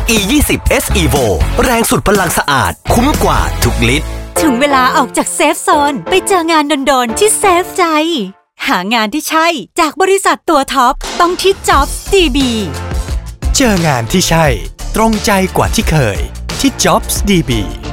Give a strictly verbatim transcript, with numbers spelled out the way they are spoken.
อี ยี่สิบ เอส Evo แรงสุดพลังสะอาดคุ้มกว่าทุกลิตรถึงเวลาออกจากเซฟโซนไปเจองานโดนๆที่เซฟใจหางานที่ใช่จากบริษัทตัวท็อปต้องที่ Jobs ดี บีเจองานที่ใช่ตรงใจกว่าที่เคยที่ Jobs ดี บี